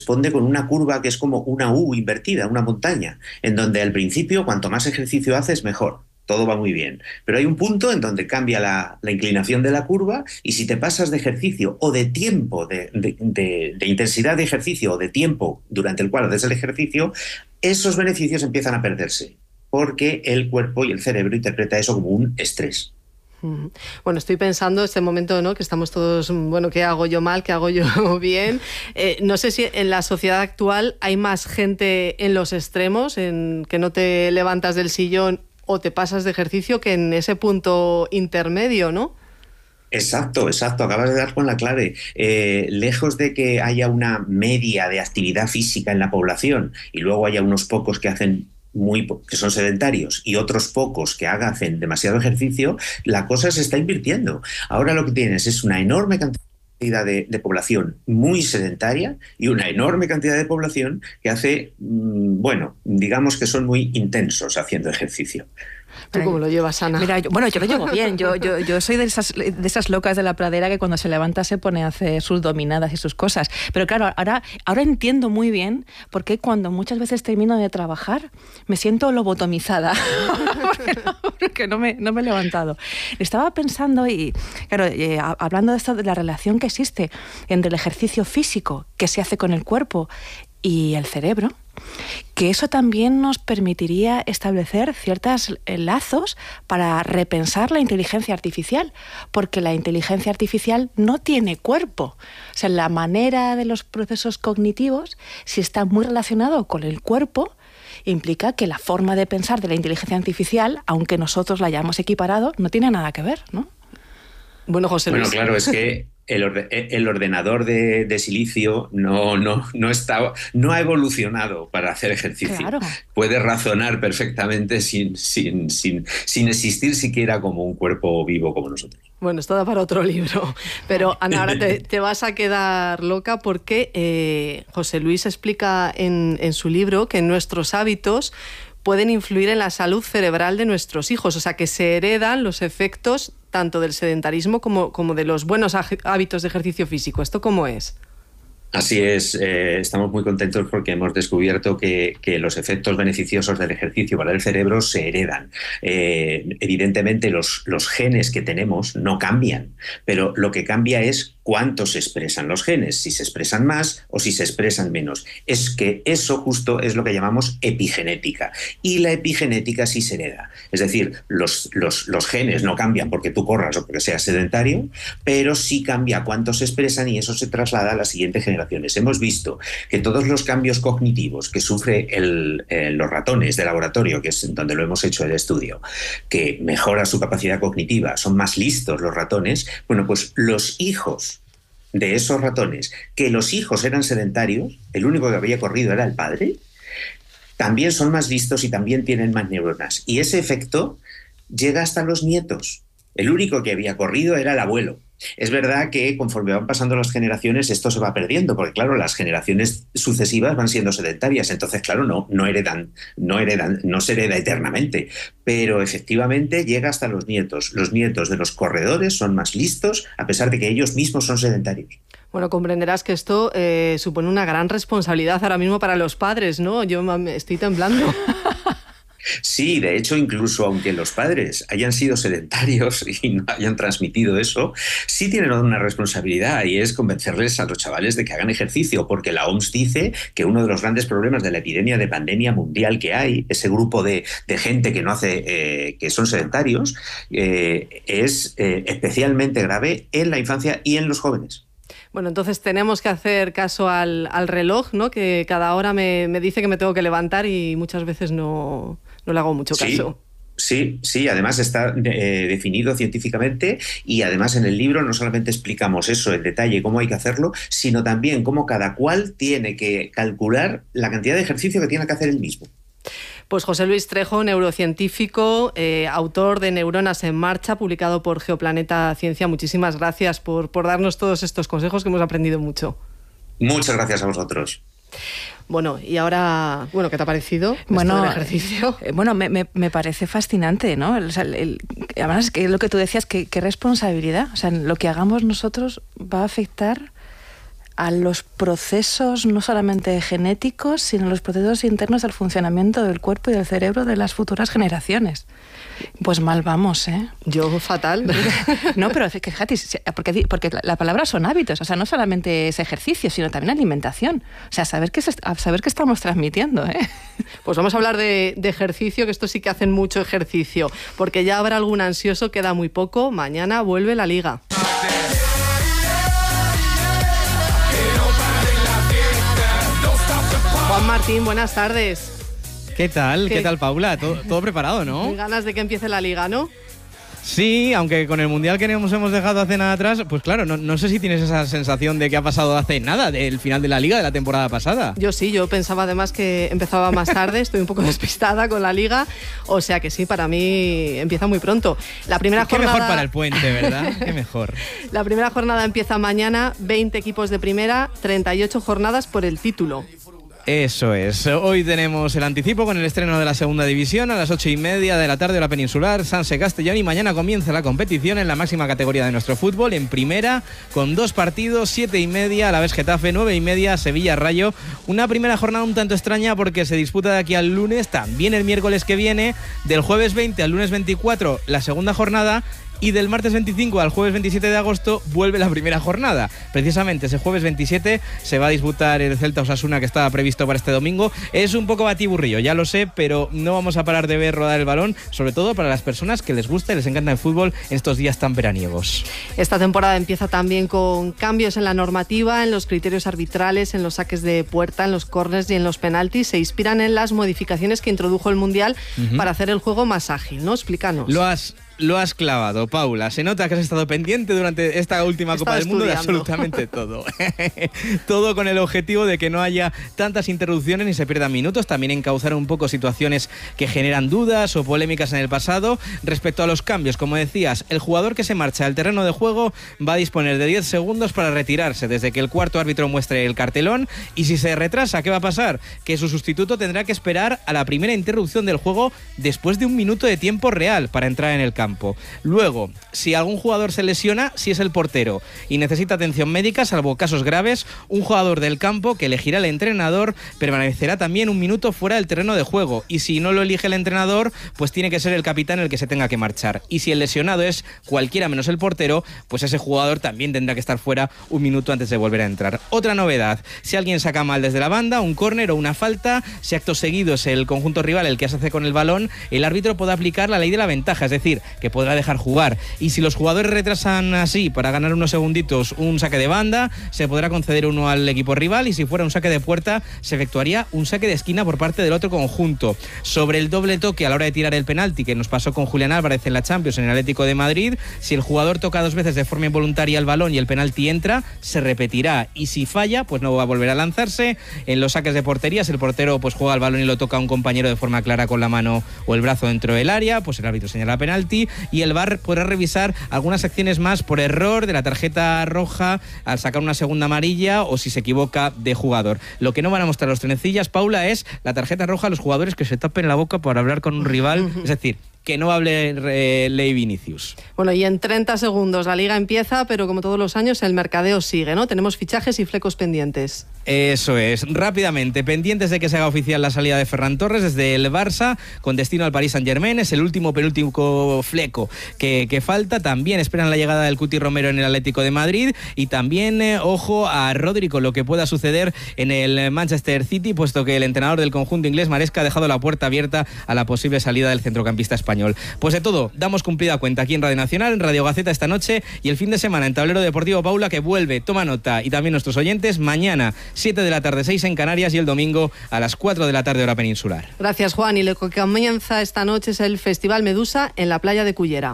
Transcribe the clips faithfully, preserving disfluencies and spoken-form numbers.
corresponde con una curva que es como una U invertida, una montaña, en donde al principio cuanto más ejercicio haces, mejor. Todo va muy bien. Pero hay un punto en donde cambia la, la inclinación de la curva y si te pasas de ejercicio o de tiempo, de, de, de, de intensidad de ejercicio o de tiempo durante el cual haces el ejercicio, esos beneficios empiezan a perderse porque el cuerpo y el cerebro interpreta eso como un estrés. Bueno, estoy pensando en este momento, ¿no?, que estamos todos, bueno, ¿qué hago yo mal? ¿Qué hago yo bien? Eh, no sé si en la sociedad actual hay más gente en los extremos, en que no te levantas del sillón o te pasas de ejercicio, que en ese punto intermedio, ¿no? Exacto, exacto, acabas de dar con la clave. Eh, lejos de que haya una media de actividad física en la población y luego haya unos pocos que hacen muy que son sedentarios y otros pocos que hacen demasiado ejercicio, la cosa se está invirtiendo. Ahora lo que tienes es una enorme cantidad de, de población muy sedentaria y una enorme cantidad de población que hace, bueno, digamos que son muy intensos haciendo ejercicio. ¿Tú cómo lo llevas, Ana? Mira, yo, bueno, yo lo llevo bien. Yo, yo, yo soy de esas, de esas locas de la pradera que cuando se levanta se pone a hacer sus dominadas y sus cosas. Pero claro, ahora, ahora entiendo muy bien por qué cuando muchas veces termino de trabajar me siento lobotomizada. porque no, porque no, me, no me he levantado. Estaba pensando y, claro, eh, hablando de esto, de la relación que existe entre el ejercicio físico que se hace con el cuerpo y el cerebro, que eso también nos permitiría establecer ciertos lazos para repensar la inteligencia artificial, porque la inteligencia artificial no tiene cuerpo. O sea, la manera de los procesos cognitivos, si está muy relacionado con el cuerpo, implica que la forma de pensar de la inteligencia artificial, aunque nosotros la hayamos equiparado, no tiene nada que ver, ¿no? Bueno, José Luis. Bueno, claro, es que el, orde el ordenador de, de silicio no, no, no, está, no ha evolucionado para hacer ejercicio. Claro. Puede razonar perfectamente sin, sin, sin, sin existir siquiera como un cuerpo vivo como nosotros. Bueno, esto da para otro libro. Pero, Ana, ahora te, te vas a quedar loca porque eh, José Luis explica en, en su libro que nuestros hábitos pueden influir en la salud cerebral de nuestros hijos, o sea, que se heredan los efectos tanto del sedentarismo como, como de los buenos hábitos de ejercicio físico. ¿Esto cómo es? Así es, eh, estamos muy contentos porque hemos descubierto que, que los efectos beneficiosos del ejercicio para el cerebro se heredan. Eh, evidentemente los, los genes que tenemos no cambian, pero lo que cambia es cuánto se expresan los genes, si se expresan más o si se expresan menos. Es que eso justo es lo que llamamos epigenética. Y la epigenética sí se hereda. Es decir, los, los, los genes no cambian porque tú corras o porque seas sedentario, pero sí cambia cuánto se expresan y eso se traslada a la siguiente generación. Hemos visto que todos los cambios cognitivos que sufren eh, los ratones de laboratorio, que es donde lo hemos hecho el estudio, que mejora su capacidad cognitiva, son más listos los ratones, bueno, pues los hijos de esos ratones, que los hijos eran sedentarios, el único que había corrido era el padre, también son más listos y también tienen más neuronas. Y ese efecto llega hasta los nietos. El único que había corrido era el abuelo. Es verdad que conforme van pasando las generaciones esto se va perdiendo, porque claro, las generaciones sucesivas van siendo sedentarias, entonces claro, no, no heredan, no heredan, no se hereda eternamente, pero efectivamente llega hasta los nietos. Los nietos de los corredores son más listos, a pesar de que ellos mismos son sedentarios. Bueno, comprenderás que esto eh, supone una gran responsabilidad ahora mismo para los padres, ¿no? Yo me estoy temblando. Sí, de hecho, incluso aunque los padres hayan sido sedentarios y no hayan transmitido eso, sí tienen una responsabilidad y es convencerles a los chavales de que hagan ejercicio, porque la O M S dice que uno de los grandes problemas de la epidemia de pandemia mundial que hay, ese grupo de, de gente que no hace, eh, que son sedentarios, eh, es eh, especialmente grave en la infancia y en los jóvenes. Bueno, entonces tenemos que hacer caso al, al reloj, ¿no? Que cada hora me, me dice que me tengo que levantar y muchas veces no, no le hago mucho caso. Sí, sí, sí, además está eh, definido científicamente y además en el libro no solamente explicamos eso en detalle, cómo hay que hacerlo, sino también cómo cada cual tiene que calcular la cantidad de ejercicio que tiene que hacer él mismo. Pues José Luis Trejo, neurocientífico, eh, autor de Neuronas en Marcha, publicado por Geoplaneta Ciencia. Muchísimas gracias por, por darnos todos estos consejos que hemos aprendido mucho. Muchas gracias a vosotros. Bueno, y ahora, bueno, ¿qué te ha parecido bueno, esto del ejercicio? Eh, bueno, me, me, me parece fascinante, ¿no? O sea, el, el, además, es que lo que tú decías, que, qué responsabilidad. O sea, lo que hagamos nosotros va a afectar a los procesos no solamente genéticos, sino a los procesos internos del funcionamiento del cuerpo y del cerebro de las futuras generaciones. Pues mal vamos, ¿eh? Yo fatal. No, pero fíjate, porque, porque la palabra son hábitos, o sea, no solamente es ejercicio, sino también alimentación. O sea, saber qué, saber qué estamos transmitiendo, ¿eh? Pues vamos a hablar de, de ejercicio, que esto sí que hacen mucho ejercicio, porque ya habrá algún ansioso, queda muy poco, mañana vuelve la Liga. Juan Martín, buenas tardes. ¿Qué tal? ¿Qué, ¿Qué tal, Paula? ¿Todo, todo preparado, ¿no? Con ganas de que empiece la Liga, ¿no? Sí, aunque con el Mundial que nos hemos dejado hace nada atrás, pues claro, no, no sé si tienes esa sensación de que ha pasado hace nada, del final de la Liga de la temporada pasada. Yo sí, yo pensaba además que empezaba más tarde, estoy un poco despistada con la Liga, o sea que sí, para mí empieza muy pronto. La primera Qué jornada... mejor para el puente, ¿verdad? Qué mejor. La primera jornada empieza mañana, veinte equipos de primera, treinta y ocho jornadas por el título. Eso es. Hoy tenemos el anticipo con el estreno de la segunda división a las ocho y media de la tarde hora peninsular, Sanse Castellón, y mañana comienza la competición en la máxima categoría de nuestro fútbol, en primera, con dos partidos, siete y media a la vez Getafe, nueve y media Sevilla Rayo. Una primera jornada un tanto extraña porque se disputa de aquí al lunes, también el miércoles que viene, del jueves veinte al lunes veinticuatro la segunda jornada. Y del martes veinticinco al jueves veintisiete de agosto vuelve la primera jornada. Precisamente ese jueves veintisiete se va a disputar el Celta Osasuna, que estaba previsto para este domingo. Es un poco batiburrillo, ya lo sé, pero no vamos a parar de ver rodar el balón, sobre todo para las personas que les gusta y les encanta el fútbol en estos días tan veraniegos. Esta temporada empieza también con cambios en la normativa, en los criterios arbitrales, en los saques de puerta, en los córners y en los penaltis. Se inspiran en las modificaciones que introdujo el Mundial uh-huh. para hacer el juego más ágil, ¿no? Explícanos. Lo has... Lo has clavado, Paula. Se nota que has estado pendiente durante esta última Copa del Mundo de absolutamente todo. Todo con el objetivo de que no haya tantas interrupciones ni se pierdan minutos. También encauzar un poco situaciones que generan dudas o polémicas en el pasado. Respecto a los cambios, como decías, el jugador que se marcha al terreno de juego va a disponer de diez segundos para retirarse desde que el cuarto árbitro muestre el cartelón. Y si se retrasa, ¿qué va a pasar? Que su sustituto tendrá que esperar a la primera interrupción del juego después de un minuto de tiempo real para entrar en el campo. Luego, si algún jugador se lesiona, si es el portero y necesita atención médica, salvo casos graves, un jugador del campo que elegirá el entrenador permanecerá también un minuto fuera del terreno de juego, y si no lo elige el entrenador, pues tiene que ser el capitán el que se tenga que marchar. Y si el lesionado es cualquiera menos el portero, pues ese jugador también tendrá que estar fuera un minuto antes de volver a entrar. Otra novedad, si alguien saca mal desde la banda, un córner o una falta, si acto seguido es el conjunto rival el que se hace con el balón, el árbitro podrá aplicar la ley de la ventaja, es decir, que podrá dejar jugar. Y si los jugadores retrasan así para ganar unos segunditos un saque de banda, se podrá conceder uno al equipo rival, y si fuera un saque de puerta, se efectuaría un saque de esquina por parte del otro conjunto. Sobre el doble toque a la hora de tirar el penalti, que nos pasó con Julián Álvarez en la Champions en el Atlético de Madrid, si el jugador toca dos veces de forma involuntaria el balón y el penalti entra, se repetirá, y si falla, pues no va a volver a lanzarse. En los saques de portería, si el portero pues juega el balón y lo toca a un compañero de forma clara con la mano o el brazo dentro del área, pues el árbitro señala penalti, y el V A R podrá revisar algunas acciones más por error de la tarjeta roja al sacar una segunda amarilla o si se equivoca de jugador. Lo que no van a mostrar los trenecillas, Paula, es la tarjeta roja a los jugadores que se tapen la boca por hablar con un rival, es decir, que no hable eh, Ley Vinicius. Bueno, y en treinta segundos la Liga empieza, pero como todos los años el mercadeo sigue, ¿no? Tenemos fichajes y flecos pendientes. Eso es. Rápidamente, pendientes de que se haga oficial la salida de Ferran Torres desde el Barça con destino al Paris Saint-Germain. Es el último penúltimo fleco que, que falta. También esperan la llegada del Cuti Romero en el Atlético de Madrid, y también, eh, ojo a Rodri con lo que pueda suceder en el Manchester City, puesto que el entrenador del conjunto inglés, Maresca, ha dejado la puerta abierta a la posible salida del centrocampista español. Pues de todo, damos cumplida cuenta aquí en Radio Nacional, en Radio Gaceta esta noche, y el fin de semana en Tablero Deportivo, Paula, que vuelve, toma nota, y también nuestros oyentes, mañana siete de la tarde, seis en Canarias, y el domingo a las cuatro de la tarde hora peninsular. Gracias, Juan, y lo que comienza esta noche es el Festival Medusa en la playa de Cullera.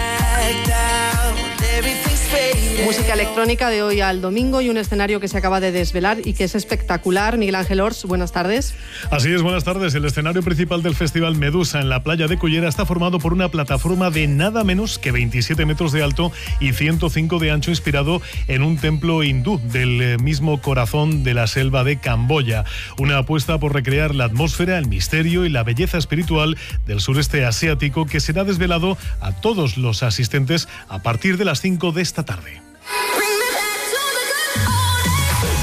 Música electrónica de hoy al domingo y un escenario que se acaba de desvelar y que es espectacular. Miguel Ángel Ors, buenas tardes. Así es, buenas tardes. El escenario principal del Festival Medusa en la playa de Cullera está formado por una plataforma de nada menos que veintisiete metros de alto y ciento cinco de ancho, inspirado en un templo hindú del mismo corazón de la selva de Camboya. Una apuesta por recrear la atmósfera, el misterio y la belleza espiritual del sureste asiático, que será desvelado a todos los asistentes a partir de las cinco de esta tarde.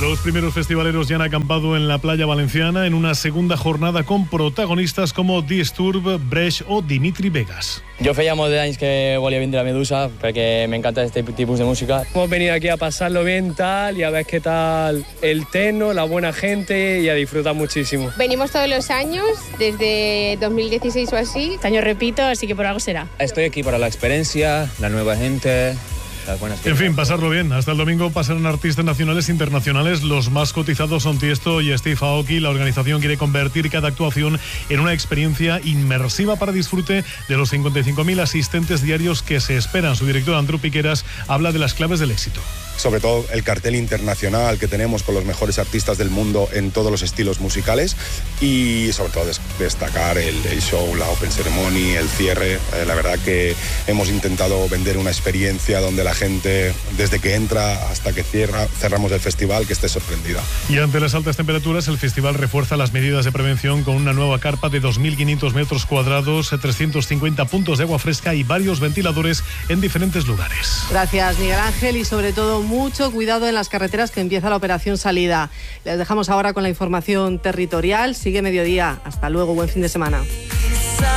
Los primeros festivaleros ya han acampado en la playa valenciana en una segunda jornada con protagonistas como Disturb, Brecht o Dimitri Vegas. Jo feia molt d'anys que volia vindre a Medusa perquè me encanta este tipus de música. Hemos venido aquí a pasarlo bien tal y a ver qué tal el techno, la buena gente y a disfrutar muchísimo. Venimos todos los años, desde dos mil dieciséis o así. Este año repito, así que por algo será. Estoy aquí para la experiencia, la nueva gente... En fin, pasarlo bien. Hasta el domingo pasarán artistas nacionales e internacionales. Los más cotizados son Tiesto y Steve Aoki. La organización quiere convertir cada actuación en una experiencia inmersiva para disfrute de los cincuenta y cinco mil asistentes diarios que se esperan. Su director Andrew Piqueras habla de las claves del éxito. Sobre todo el cartel internacional que tenemos con los mejores artistas del mundo en todos los estilos musicales y sobre todo des- destacar el, el show, la open ceremony, el cierre. Eh, la verdad que hemos intentado vender una experiencia donde la gente, desde que entra hasta que cierra, cerramos el festival, que esté sorprendida. Y ante las altas temperaturas, el festival refuerza las medidas de prevención con una nueva carpa de dos mil quinientos metros cuadrados, trescientos cincuenta puntos de agua fresca y varios ventiladores en diferentes lugares. Gracias, Miguel Ángel, y sobre todo mucho cuidado en las carreteras, que empieza la operación salida. Les dejamos ahora con la información territorial. Sigue mediodía. Hasta luego. Buen fin de semana.